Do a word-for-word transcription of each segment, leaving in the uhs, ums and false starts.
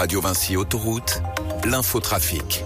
Radio Vinci Autoroute, l'infotrafic.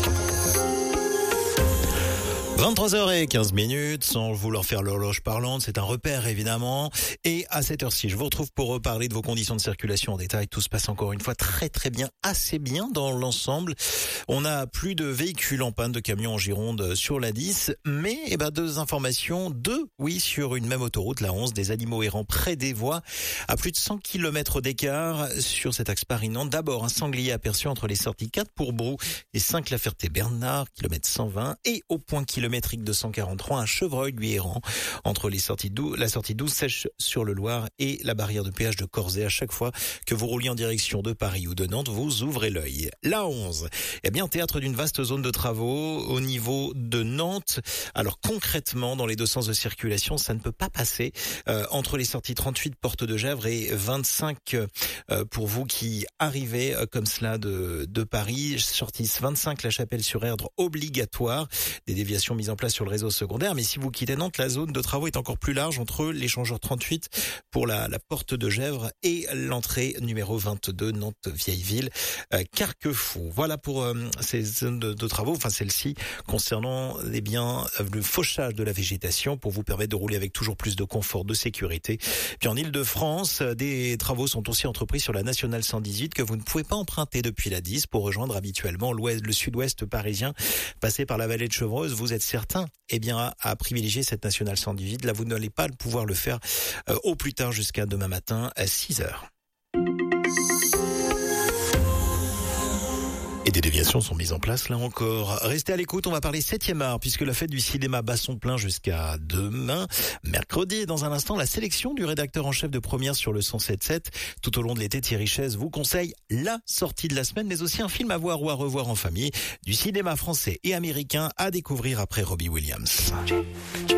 vingt-trois heures quinze minutes, sans vouloir faire l'horloge parlante, c'est un repère évidemment. Et à cette heure-ci, je vous retrouve pour reparler de vos conditions de circulation en détail. Tout se passe encore une fois très très bien, assez bien dans l'ensemble. On a plus de véhicules en panne, de camions en Gironde sur la dix, mais eh ben, deux informations, deux, oui, sur une même autoroute, la onze, des animaux errants près des voies, à plus de cent kilomètres d'écart sur cet axe Paris-Nantes. D'abord, un sanglier aperçu entre les sorties quatre pour Brou et cinq La Ferté-Bernard, kilomètre cent vingt, et au point kilomètre deux cent quarante-trois, un chevreuil lui errant entre les sorties douze, la sortie douze Sèche sur le Loir et la barrière de péage de Corzet. À chaque fois que vous rouliez en direction de Paris ou de Nantes, vous ouvrez l'œil. La onze, eh bien, théâtre d'une vaste zone de travaux au niveau de Nantes. Alors concrètement, dans les deux sens de circulation, ça ne peut pas passer euh, entre les sorties trente-huit Porte de Gesvres et vingt-cinq euh, pour vous qui arrivez euh, comme cela de, de Paris. Sortie vingt-cinq La Chapelle-sur-Erdre obligatoire. Des déviations mises en place sur le réseau secondaire, mais si vous quittez Nantes, la zone de travaux est encore plus large entre l'échangeur trente-huit pour la, la porte de Gesvres et l'entrée numéro vingt-deux Nantes-Vieilleville, euh, Carquefou. Voilà pour euh, ces zones de, de travaux, enfin celle-ci concernant eh bien le fauchage de la végétation pour vous permettre de rouler avec toujours plus de confort, de sécurité. Puis en Île-de-France, des travaux sont aussi entrepris sur la nationale cent dix-huit que vous ne pouvez pas emprunter depuis la dix pour rejoindre habituellement l'ouest, le sud-ouest parisien, passer par la vallée de Chevreuse. Vous êtes certain, eh bien, à, à privilégier cette nationale cent dix-huit. Là, vous n'allez pas pouvoir le faire euh, au plus tard jusqu'à demain matin à six heures. Et des déviations sont mises en place là encore. Restez à l'écoute, on va parler septième art puisque la fête du cinéma bat son plein jusqu'à demain, mercredi. Dans un instant, la sélection du rédacteur en chef de Première sur le cent sept sept. Tout au long de l'été, Thierry Chaise vous conseille la sortie de la semaine, mais aussi un film à voir ou à revoir en famille, du cinéma français et américain à découvrir après Robbie Williams.